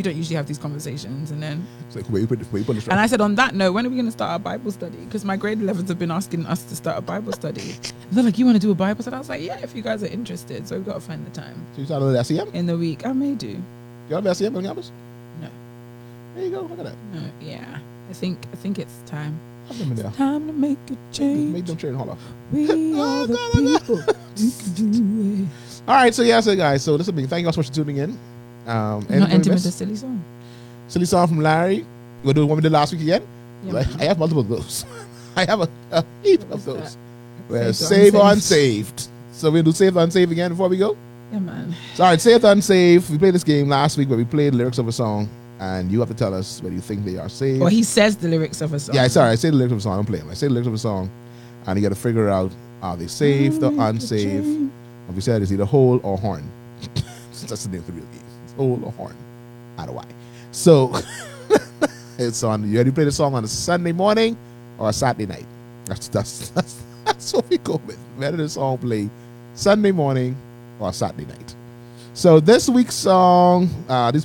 don't usually have these conversations. And then, It's like, where you put the and I said, on that note, when are we going to start our Bible study? Because my grade 11s have been asking us to start a Bible study. And they're like, you want to do a Bible study? I was like, yeah, if you guys are interested. So we've got to find the time. So you started at SEM? In the week. I may do. You have SEM on campus? No. There you go. Look at that. No, yeah. I think it's time. I've been there. Time to make a change. Make them train holler. We are the people who can do it. All right, so yeah, so guys, so listen, thank you all so much for tuning in. Not ending with a silly song. Silly song from Larry. We'll do what we did last week again. Yeah, Like, man. I have multiple of those. I have a heap of those. that? Where Saved save or or unsaved. unsaved. So we'll do save or unsaved again before we go. Yeah, man. So, all right, save or unsaved. We played this game last week where we played lyrics of a song, and you have to tell us whether you think they are saved. Or he says the lyrics of a song. Yeah, sorry, I say the lyrics of a song. I'm playing. I say the lyrics of a song, and you got to figure out are they saved or unsaved. Like we said, it's either whole or horn. That's the name of the real game. It's whole or horn. Either way. So it's on. You already play the song on a Sunday morning or a Saturday night. That's what we go with. Whether the song play Sunday morning or Saturday night. So this week's song, this